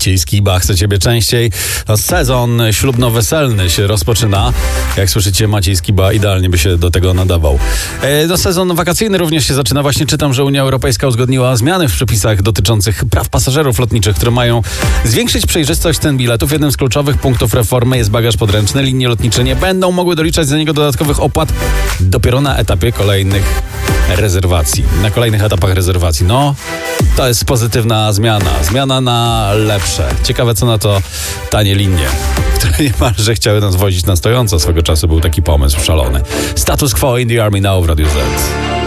Maciej Skiba, chcę ciebie częściej. No, sezon ślubno-weselny się rozpoczyna. Jak słyszycie, Maciej Skiba idealnie by się do tego nadawał. No, sezon wakacyjny również się zaczyna. Właśnie czytam, że Unia Europejska uzgodniła zmiany w przepisach dotyczących praw pasażerów lotniczych, które mają zwiększyć przejrzystość cen biletów. Jednym z kluczowych punktów reformy jest bagaż podręczny. Linie lotnicze nie będą mogły doliczać za niego dodatkowych opłat dopiero na etapie kolejnych rezerwacji. Na kolejnych etapach rezerwacji. No, to jest pozytywna zmiana. Zmiana na lepsze. Ciekawe, co na to tanie linie, które niemalże chciały nas wozić na stojąco. Swego czasu był taki pomysł szalony. Status Quo in the Army Now w Radiu Z.